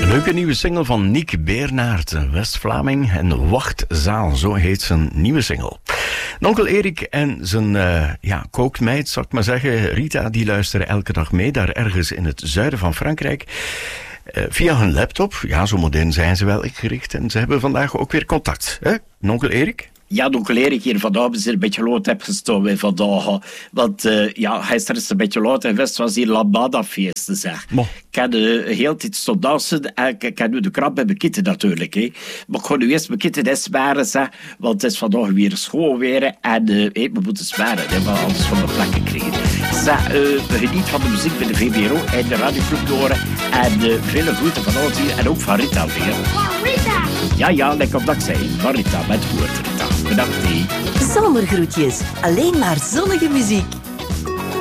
Leuke nieuwe single van Nick Beernaert, een West-Vlaming, en Wachtzaal, zo heet zijn nieuwe single. Onkel Erik en zijn kookmeid, zou ik maar zeggen, Rita, die luisteren elke dag mee, daar ergens in het zuiden van Frankrijk. Via hun laptop, ja, zo modern zijn ze wel gericht, en ze hebben vandaag ook weer contact. Hè, onkel Erik? Ja, onkel Erik hier vandaag is hier een beetje laat heb gestoken vandaag. Want hij is er een beetje laat geweest, was hier Lambada-feesten, zeg. Ik heb heel tijd stond dansen en ik heb nu de krab bij mijn kitten natuurlijk. Hè. Maar ik ga nu eerst mijn kitten smeren, zeg, want het is vandaag weer school weer en we moeten smeren, hè, want anders van de plekken krijgen. Geniet van de muziek bij de VBRO en de radioclub door en vele groeten van ons hier en ook van Rita weer. Rita! Ja, lekker op dat ik zei, van Rita met woord Rita. Bedankt. Zomergroetjes, alleen maar zonnige muziek.